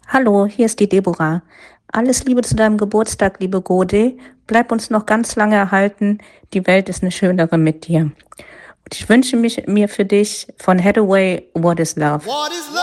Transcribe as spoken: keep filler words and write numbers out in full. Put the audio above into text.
Hallo, hier ist die Deborah. Alles Liebe zu deinem Geburtstag, liebe Gode. Bleib uns noch ganz lange erhalten. Die Welt ist eine schönere mit dir. Und ich wünsche mich, mir für dich von Hathaway What is Love.